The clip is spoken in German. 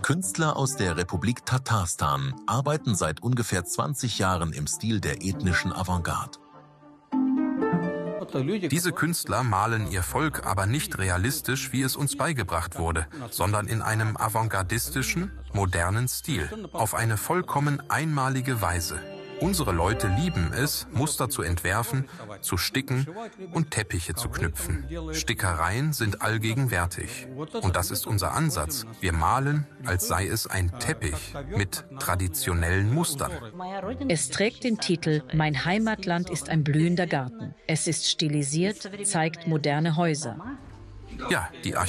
Künstler aus der Republik Tatarstan arbeiten seit ungefähr 20 Jahren im Stil der ethnischen Avantgarde. Diese Künstler malen ihr Volk aber nicht realistisch, wie es uns beigebracht wurde, sondern in einem avantgardistischen, modernen Stil, auf eine vollkommen einmalige Weise. Unsere Leute lieben es, Muster zu entwerfen, zu sticken und Teppiche zu knüpfen. Stickereien sind allgegenwärtig. Und das ist unser Ansatz. Wir malen, als sei es ein Teppich mit traditionellen Mustern. Es trägt den Titel »Mein Heimatland ist ein blühender Garten«. Es ist stilisiert, zeigt moderne Häuser. Ja, die